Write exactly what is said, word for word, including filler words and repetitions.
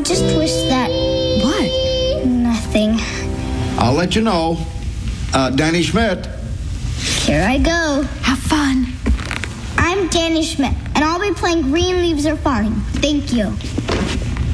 I just wish that... What? Nothing. I'll let you know. Uh, Danny Schmidt. Here I go. Have fun. I'm Danny Schmidt, and I'll be playing Green Leaves Are Falling. Thank you.